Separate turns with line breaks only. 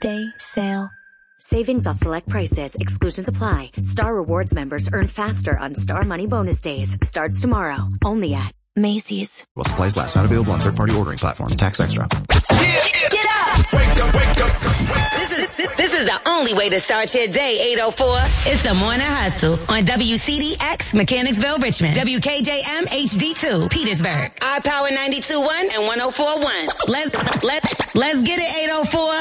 Day sale.
Savings off select prices. Exclusions apply. Star Rewards members earn faster on Star Money Bonus Days. Starts tomorrow. Only at Macy's.
While supplies last. Not available on third-party ordering platforms. Tax extra.
Get up! Wake up, wake up. This is the only way to start your day, 804. It's the Morning Hustle on WCDX, Mechanicsville, Richmond. WKJM, HD2, Petersburg. iPower 92.1 and 104.1. Let's get it, 804.